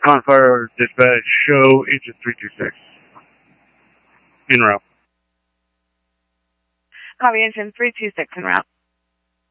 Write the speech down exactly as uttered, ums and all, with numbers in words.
Confire dispatch, show engine three two six. En route. Copy, engine three two six en route.